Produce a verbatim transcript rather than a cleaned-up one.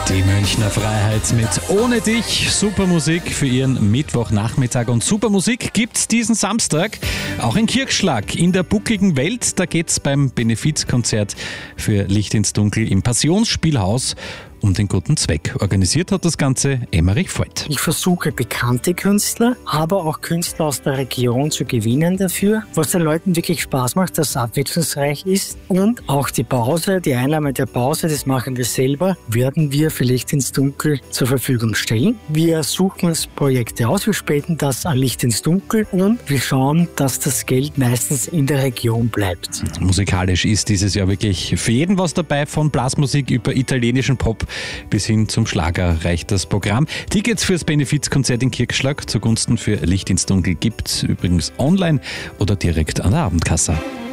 Die Münchner Freiheit mit Ohne dich. Super Musik für Ihren Mittwochnachmittag. Und super Musik gibt's diesen Samstag auch in Kirchschlag. In der buckligen Welt, da geht's beim Benefizkonzert für Licht ins Dunkel im Passionsspielhaus um den guten Zweck. Organisiert hat das Ganze Emmerich Voigt. Ich versuche bekannte Künstler, aber auch Künstler aus der Region zu gewinnen dafür, was den Leuten wirklich Spaß macht, das abwechslungsreich ist. Und auch die Pause, die Einnahme der Pause, das machen wir selber, werden wir für Licht ins Dunkel zur Verfügung stellen. Wir suchen uns Projekte aus, wir späten das an Licht ins Dunkel und wir schauen, dass das Geld meistens in der Region bleibt. Musikalisch ist dieses Jahr wirklich für jeden was dabei, von Blasmusik über italienischen Pop bis hin zum Schlager reicht das Programm. Tickets fürs Benefizkonzert in Kirchschlag zugunsten für Licht ins Dunkel gibt's übrigens online oder direkt an der Abendkasse.